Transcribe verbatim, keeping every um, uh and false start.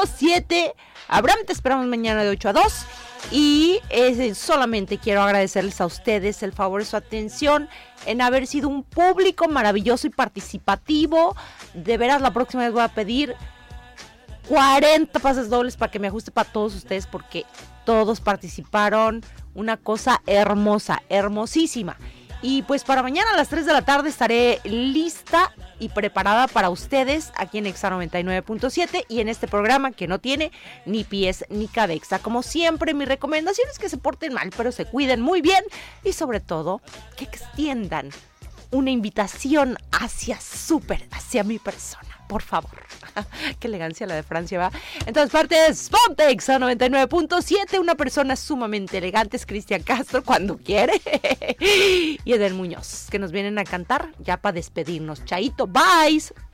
siete. Abraham, te esperamos mañana de ocho a dos. Y eh, solamente quiero agradecerles a ustedes el favor de su atención en haber sido un público maravilloso y participativo. De veras, la próxima vez voy a pedir cuarenta pases dobles para que me ajuste para todos ustedes, porque todos participaron. Una cosa hermosa, hermosísima. Y pues para mañana a las tres de la tarde estaré lista y preparada para ustedes aquí en Exa noventa y nueve punto siete y en este programa que no tiene ni pies ni cabeza. Como siempre, mi recomendación es que se porten mal, pero se cuiden muy bien y sobre todo que extiendan una invitación hacia súper, hacia mi persona. Por favor. Qué elegancia la de Francia, ¿va? En todas partes, ponte Exa noventa y nueve punto siete. Una persona sumamente elegante es Cristian Castro cuando quiere. Y Eden Muñoz, que nos vienen a cantar ya para despedirnos. Chaito, bye.